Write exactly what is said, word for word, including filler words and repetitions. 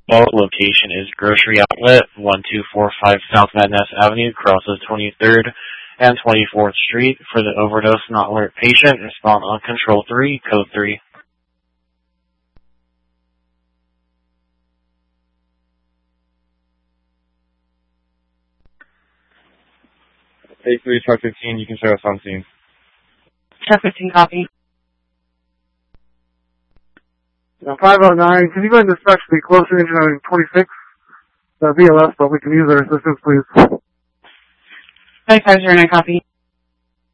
Well, location is Grocery Outlet, one two four five South Van Ness Avenue, crosses twenty-third and twenty-fourth Street. For the overdose not alert patient, respond on control three, code three. eight three, truck fifteen, you can show us on scene. Truck fifteen, copy. Now, five oh nine, can you go ahead and dispatch the closer engine on twenty-six? The V L S, but we can use their assistance, please. five five zero nine, copy.